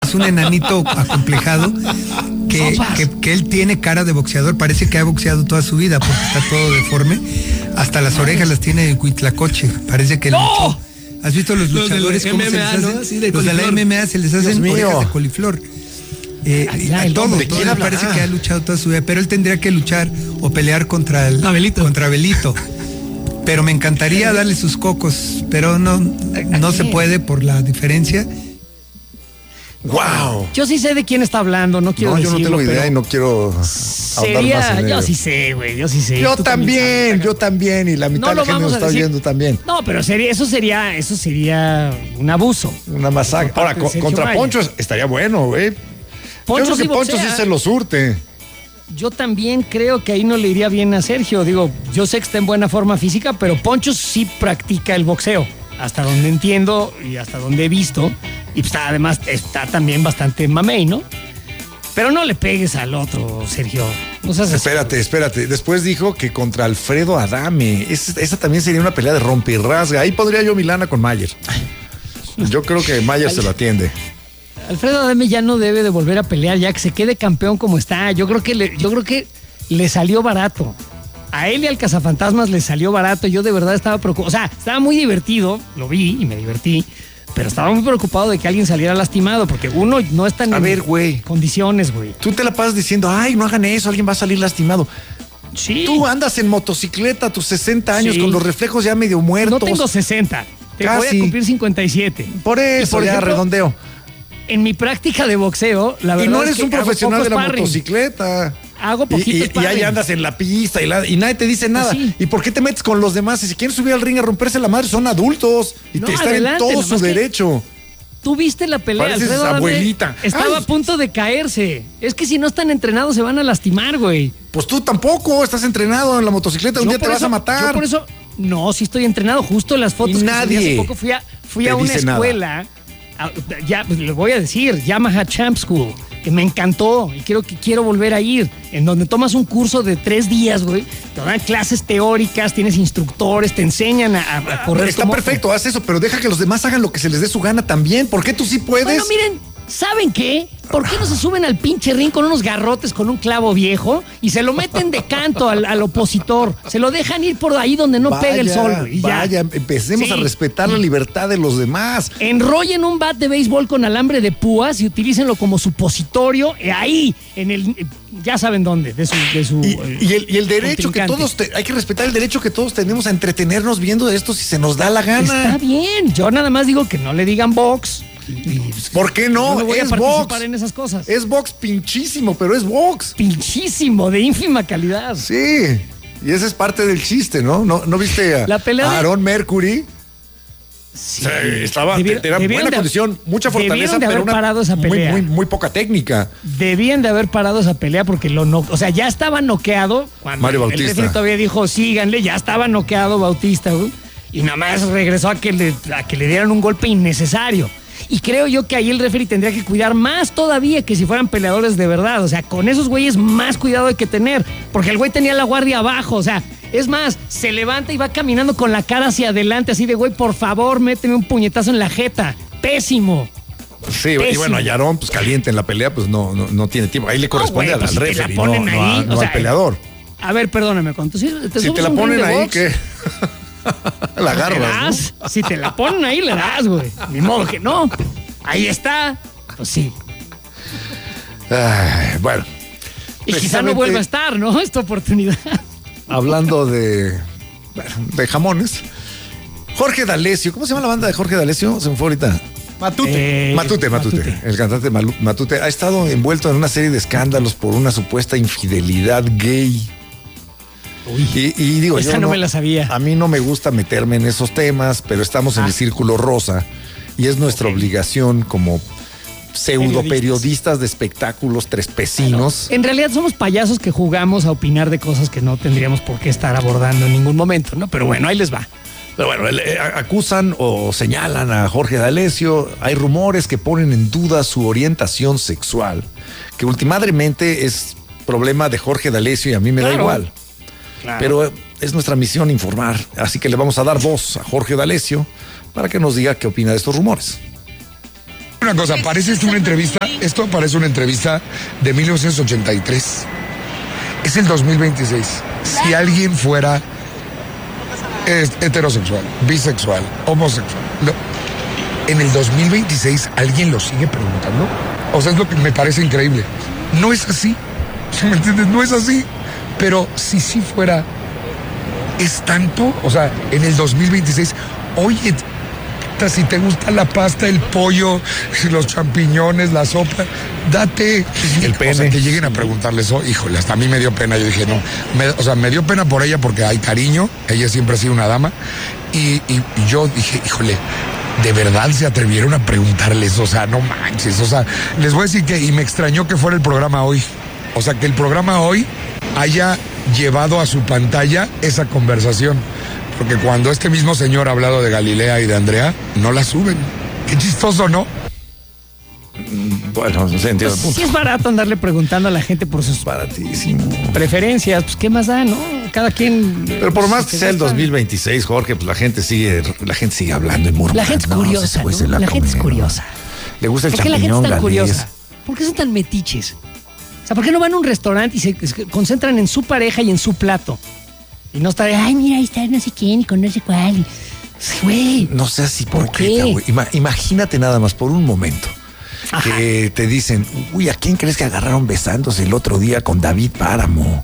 es un enanito acomplejado que él tiene cara de boxeador, parece que ha boxeado toda su vida porque está todo deforme, hasta las orejas las tiene de Huitlacoche, parece que luchó. ¿Has visto los luchadores cómo se les hacen? ¿No? Sí, los de la MMA se les hacen orejas de coliflor. Todo parece que ha luchado toda su vida, pero él tendría que luchar o pelear contra Abelito. Pero me encantaría darle sus cocos, pero no se puede por la diferencia. ¡Wow! Yo sí sé de quién está hablando, no quiero decirlo. Yo no tengo idea y no quiero ahondar más en ello. Yo sí sé, güey, yo sí sé. Yo también, y la mitad de la gente nos está oyendo también. No, pero eso sería un abuso. Una masacre. Ahora, contra Poncho estaría bueno, güey. Yo creo que Poncho sí se lo surte. Yo también creo que ahí no le iría bien a Sergio. Digo, yo sé que está en buena forma física, pero Poncho sí practica el boxeo. Hasta donde entiendo y hasta donde he visto. Y además está también bastante mamey, ¿no? Pero no le pegues al otro, Sergio. No seas Espérate. Después dijo que contra Alfredo Adame. Esa también sería una pelea de rompe y rasga. Ahí podría yo Milana con Mayer. Yo creo que Mayer se lo atiende. Alfredo Adame ya no debe de volver a pelear, ya que se quede campeón como está. Yo creo que le salió barato. A él y al Cazafantasmas le salió barato. Yo de verdad estaba preocupado. O sea, estaba muy divertido, lo vi y me divertí, pero estaba muy preocupado de que alguien saliera lastimado, porque uno no está en condiciones, güey. Tú te la pasas diciendo, ay, no hagan eso, alguien va a salir lastimado. Sí. Tú andas en motocicleta a tus 60 años con los reflejos ya medio muertos. No tengo 60, voy a cumplir 57. Por eso, ya redondeo. En mi práctica de boxeo, la verdad. Y no eres un profesional de la motocicleta. Hago poquito y ahí andas en la pista y nadie te dice nada. Sí. ¿Y por qué te metes con los demás? Y si quieren subir al ring a romperse la madre, son adultos y te están en todo su derecho. Tú viste la pelea. Pareces Alfredo abuelita. Estaba a punto de caerse. Es que si no están entrenados se van a lastimar, güey. Pues tú tampoco estás entrenado en la motocicleta. Un día te vas a matar. Yo por eso, no, sí estoy entrenado. Justo en las fotos que subí hace poco fui a una escuela. Ya, pues, le voy a decir, Yamaha Champ School, que me encantó y quiero volver a ir, en donde tomas un curso de 3 días, güey, te dan clases teóricas, tienes instructores, te enseñan a correr. Está perfecto, haz eso, pero deja que los demás hagan lo que se les dé su gana también. ¿Por qué tú sí puedes? Bueno, miren, ¿saben qué? ¿Por qué no se suben al pinche ring con unos garrotes, con un clavo viejo y se lo meten de canto al opositor? Se lo dejan ir por ahí donde no pega el sol, güey. Vaya, empecemos a respetar la libertad de los demás. Enrollen un bat de béisbol con alambre de púas y utilícenlo como supositorio ahí, en el... Ya saben dónde, de su y el derecho que todos... hay que respetar el derecho que todos tenemos a entretenernos viendo esto si se nos da la gana. Está bien, yo nada más digo que no le digan box. ¿Por qué no? No voy a participar en esas cosas. Es box pinchísimo, pero es box. Pinchísimo, de ínfima calidad. Sí, y esa es parte del chiste, ¿no? ¿No viste a Aaron Mercury? Sí. Era buena condición, mucha fortaleza, pero muy poca técnica. Debían de haber parado esa pelea porque ya estaba noqueado cuando Mario Bautista. El referee todavía dijo, síganle, ya estaba noqueado Bautista, güey, y nada más regresó a que le dieran un golpe innecesario. Y creo yo que ahí el referee tendría que cuidar más todavía que si fueran peleadores de verdad. O sea, con esos güeyes más cuidado hay que tener. Porque el güey tenía la guardia abajo. O sea, es más, se levanta y va caminando con la cara hacia adelante, así de, güey, por favor, méteme un puñetazo en la jeta. Pésimo. Sí, pésimo. Y bueno, a Yaron, pues caliente en la pelea, pues no tiene tiempo. Ahí le corresponde al referee, no al peleador. A ver, perdóname, ¿cuánto? Si te la ponen ahí, ¿qué? La agarras, ¿no? Si te la ponen ahí, le das, güey. Ni modo que no. Ahí está. Pues sí. Bueno. Y quizá no vuelva a estar, ¿no? Esta oportunidad. Hablando de jamones. Jorge D'Alessio. ¿Cómo se llama la banda de Jorge D'Alessio? Se me fue ahorita. Matute. El cantante Matute ha estado envuelto en una serie de escándalos por una supuesta infidelidad gay. Uy, y digo, esa no me la sabía. A mí no me gusta meterme en esos temas, pero estamos en el círculo rosa y es nuestra obligación como pseudo periodistas de espectáculos trespecinos. En realidad somos payasos que jugamos a opinar de cosas que no tendríamos por qué estar abordando en ningún momento, ¿no? Pero bueno, ahí les va. Pero bueno, acusan o señalan a Jorge D'Alessio. Hay rumores que ponen en duda su orientación sexual, que últimamente es problema de Jorge D'Alessio y a mí me da igual. Claro. Pero es nuestra misión informar, así que le vamos a dar voz a Jorge D'Alessio para que nos diga qué opina de estos rumores. Una cosa, parece esto parece una entrevista de 1983. Es el 2026. Si alguien fuera heterosexual, bisexual, homosexual, en el 2026 alguien lo sigue preguntando. O sea, es lo que me parece increíble. No es así. ¿Me entiendes? No es así. Pero si sí fuera, es tanto. O sea, en el 2026, oye, si te gusta la pasta, el pollo, los champiñones, la sopa, date el pene. O sea, que lleguen a preguntarle eso, híjole, hasta a mí me dio pena. Yo dije, no, me dio pena por ella porque hay cariño, ella siempre ha sido una dama, y yo dije, híjole, de verdad se atrevieron a preguntarles, o sea, no manches, o sea, les voy a decir y me extrañó que fuera el programa hoy, o sea, que el programa hoy haya llevado a su pantalla esa conversación. Porque cuando este mismo señor ha hablado de Galilea y de Andrea, no la suben. Qué chistoso, ¿no? Bueno, no sé, entiendo. Pues, si es barato andarle preguntando a la gente por sus preferencias, pues qué más da, ¿no? Cada quien. Pero por más que sea el 2026, Jorge, pues la gente sigue hablando y murmurando. La gente es curiosa, ¿no? La gente es curiosa. Le gusta el champiñón. ¿Por qué la gente es tan curiosa? ¿Por qué son tan metiches? O sea, ¿por qué no van a un restaurante y se concentran en su pareja y en su plato? Y no está de, ay, mira, ahí está no sé quién y con no sé cuál. Güey. No seas hipócrita, güey. Imagínate nada más por un momento. Ajá. Que te dicen, uy, ¿a quién crees que agarraron besándose el otro día con David Páramo?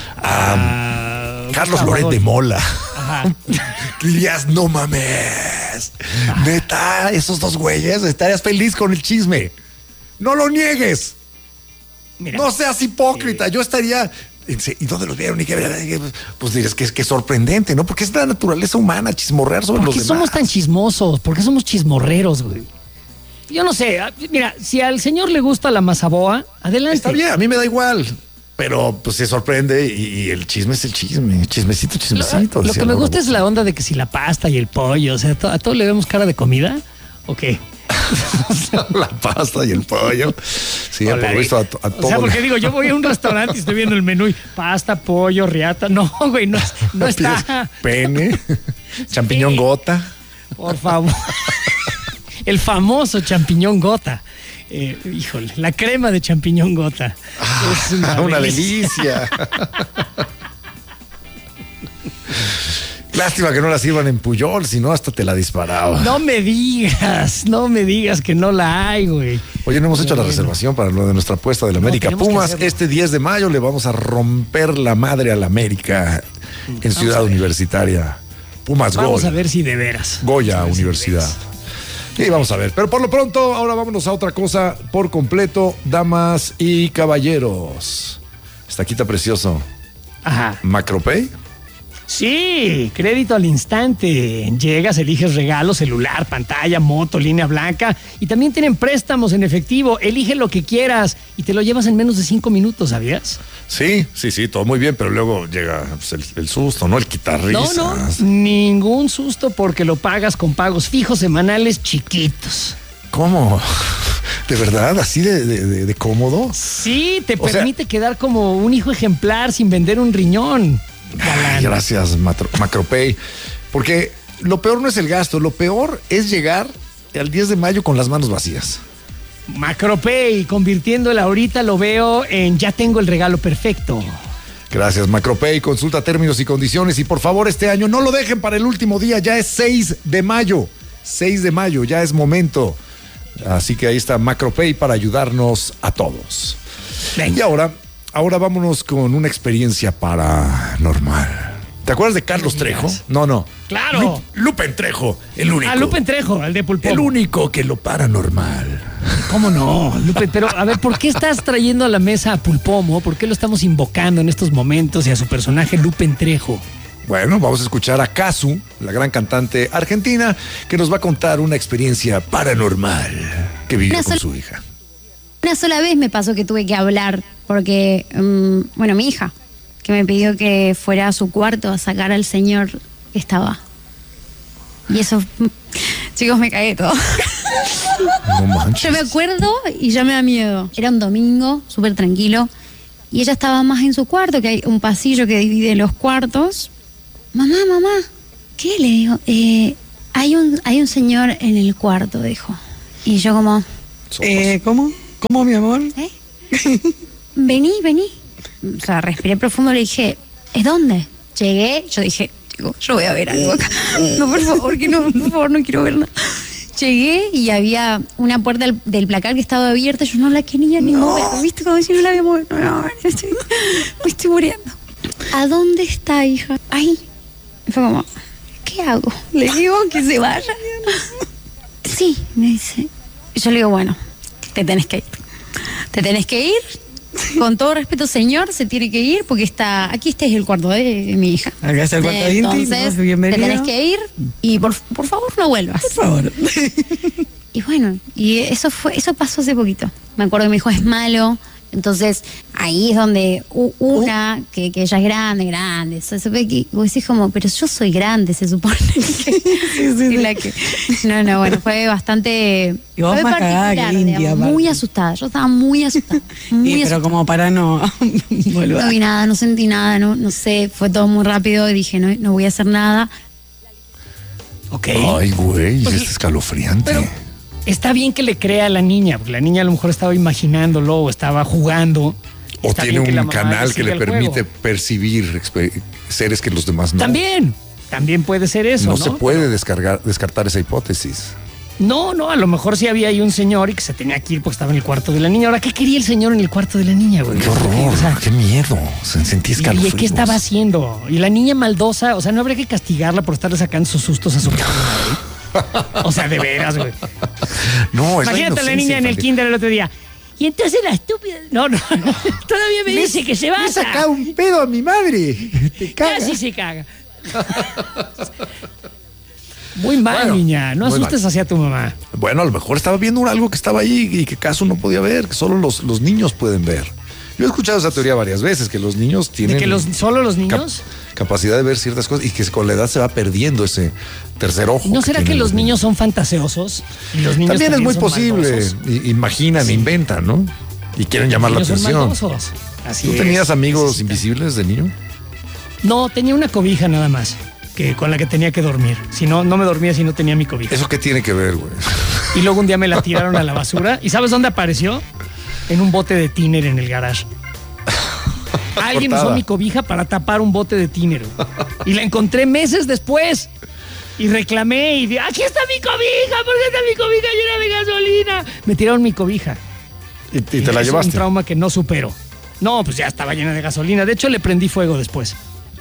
Carlos Loret de Mola. Dirías, no mames. Neta, esos dos güeyes, estarías feliz con el chisme. No lo niegues. Mira, no seas hipócrita. Yo estaría... ¿Y dónde los vieron? Pues dirás que es sorprendente, ¿no? Porque es la naturaleza humana, chismorrear sobre los demás. ¿Por qué somos tan chismosos? ¿Por qué somos chismorreros, güey? Yo no sé. Mira, si al señor le gusta la mazaboa, adelante. Está bien, a mí me da igual. Pero pues se sorprende y el chisme es el chisme. Chismecito. Lo que me gusta es la onda de que si la pasta y el pollo, o sea, ¿a todo le vemos cara de comida? ¿O qué? La pasta y el pollo. Sí, por visto a todo. O sea, porque digo, yo voy a un restaurante y estoy viendo el menú y pasta, pollo, riata. No, güey, no está. Pene, champiñón gota. Por favor. El famoso champiñón gota. Híjole, la crema de champiñón gota. Es una delicia. Lástima que no la sirvan en Puyol, si no hasta te la disparaba. No me digas que no la hay, güey. Oye, no hemos hecho la reservación para lo de nuestra apuesta del América Pumas. Este 10 de mayo le vamos a romper la madre al América en Ciudad Universitaria. Pumas Gol. Vamos a ver si de veras. Goya Universidad. Y vamos a ver. Pero por lo pronto, ahora vámonos a otra cosa por completo. Damas y caballeros. Estaquita precioso. Ajá. ¿Macropay? Sí, crédito al instante. Llegas, eliges regalo, celular, pantalla, moto, línea blanca y también tienen préstamos en efectivo. Elige lo que quieras y te lo llevas en menos de 5 minutos, ¿sabías? Sí, todo muy bien, pero luego llega pues, el susto, ¿no? El quitar risas. No, ningún susto porque lo pagas con pagos fijos semanales chiquitos. ¿Cómo? ¿De verdad? ¿Así de cómodo? Sí, te permite quedar como un hijo ejemplar sin vender un riñón. Ay, gracias, Macropay. Porque lo peor no es el gasto, lo peor es llegar al 10 de mayo con las manos vacías. Macropay, convirtiendo el ahorita lo veo en ya tengo el regalo perfecto. Gracias, Macropay. Consulta términos y condiciones y por favor este año no lo dejen para el último día, ya es 6 de mayo. 6 de mayo, ya es momento. Así que ahí está Macropay para ayudarnos a todos. Venga. Y ahora vámonos con una experiencia paranormal. ¿Te acuerdas de Carlos Trejo? No. ¡Claro! Lupen Trejo, el único. Lupen Trejo, el de Pulpón. El único que lo paranormal. ¿Cómo no? Lupe, pero a ver, ¿por qué estás trayendo a la mesa a Pulpomo? ¿Por qué lo estamos invocando en estos momentos y a su personaje Lupen Trejo? Bueno, vamos a escuchar a Casu, la gran cantante argentina, que nos va a contar una experiencia paranormal que vivió con su hija. Una sola vez me pasó que tuve que hablar porque, mi hija, que me pidió que fuera a su cuarto a sacar al señor que estaba. Y eso, chicos, me cagué todo. No manches. Yo me acuerdo y ya me da miedo. Era un domingo, súper tranquilo, y ella estaba más en su cuarto, que hay un pasillo que divide los cuartos. Mamá, ¿qué? Le digo, hay un señor en el cuarto, dijo. Y yo como, ¿Cómo? ¿Cómo, mi amor? Vení. O sea, respiré profundo, le dije, ¿es dónde? Llegué, yo dije, yo voy a ver algo acá. No, por favor, por favor, no quiero ver nada. Llegué y había una puerta del placar que estaba abierta, yo no la quería ni mover, ¿viste? Como si no la había movido. No, me estoy muriendo. ¿A dónde está, hija? Ahí. Fue como, ¿qué hago? Le digo que se vaya. Sí, me dice. Yo le digo, bueno, te tenés que ir. Te tenés que ir. Con todo respeto, señor, se tiene que ir porque aquí este es el cuarto de mi hija. Acá está el cuarto de Inti. Entonces, bienvenido. Te tenés que ir y por favor no vuelvas. Por favor. Y bueno, eso pasó hace poquito. Me acuerdo que me dijo, es malo. Entonces, ahí es donde una, que ella es grande. Se ve que vos decís como, pero yo soy grande, se supone. No, bueno, fue bastante. Y vos fue más cagada que India, muy asustada. Yo estaba muy asustada. Pero como para no volver. No vi nada, no sentí nada, no sé, fue todo muy rápido y dije, no voy a hacer nada. Ok. Ay, güey, es escalofriante. Pero está bien que le crea a la niña, porque la niña a lo mejor estaba imaginándolo o estaba jugando. O tiene un canal que le permite juego. percibir seres que los demás no. También puede ser eso, ¿no? No se puede descartar esa hipótesis. No, a lo mejor sí había ahí un señor y que se tenía que ir porque estaba en el cuarto de la niña. Ahora, ¿qué quería el señor en el cuarto de la niña, güey? Qué horror, qué miedo. Sentí escalofríos. ¿Y qué estaba haciendo? Y la niña maldosa, o sea, no habría que castigarla por estarle sacando sus sustos a su casa, güey. O sea, de veras, güey. No, imagínate a la niña en el kinder el otro día. Y entonces la estúpida. No. Todavía me dice que se va. Me he sacado un pedo a mi madre. Te caga. Casi se caga. Muy mal, niña. No asustes hacia tu mamá. Bueno, a lo mejor estaba viendo algo que estaba ahí y que Casu no podía ver, que solo los niños pueden ver. Yo he escuchado esa teoría varias veces, que los niños tienen... ¿De que solo los niños? Capacidad de ver ciertas cosas y que con la edad se va perdiendo ese tercer ojo. ¿No será que los niños son fantaseosos? Y los niños también es muy son posible. Imaginan, inventan, ¿no? Y quieren llamar la atención. ¿Tú tenías amigos invisibles de niño? No, tenía una cobija nada más, con la que tenía que dormir. Si no me dormía si no tenía mi cobija. ¿Eso qué tiene que ver, güey? Y luego un día me la tiraron a la basura. ¿Y sabes dónde apareció? En un bote de tiner en el garage. Alguien usó mi cobija para tapar un bote de tiner. Y la encontré meses después. Y reclamé y dije, aquí está mi cobija, ¿por qué está mi cobija llena de gasolina? Me tiraron mi cobija. ¿Y te la llevaste? Es un trauma que no supero. No, pues ya estaba llena de gasolina. De hecho, le prendí fuego después.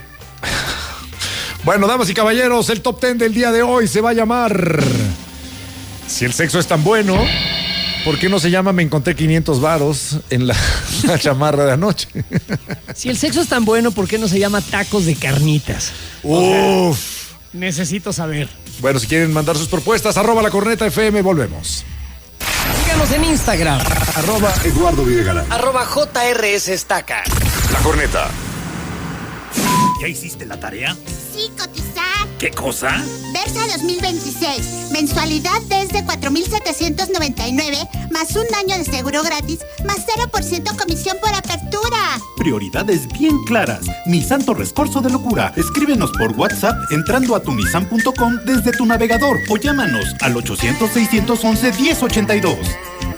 Bueno, damas y caballeros, el top 10 del día de hoy se va a llamar... Si el sexo es tan bueno, ¿por qué no se llama Me encontré 500 varos en la chamarra de anoche? Si el sexo es tan bueno, ¿por qué no se llama tacos de carnitas? Uf. Necesito saber. Bueno, si quieren mandar sus propuestas, @lacornetafm, volvemos. Síganos en Instagram. @Eduardo Videgaray. @JRSestaca. La Corneta. ¿Ya hiciste la tarea? Sí, cotizar. ¿Qué cosa? Versa 2026. Mensualidad desde 4,799, más un año de seguro gratis, más 0% comisión por apertura. Prioridades bien claras. Nissan Torres Corso de locura. Escríbenos por WhatsApp entrando a tunisan.com desde tu navegador o llámanos al 800-611-1082.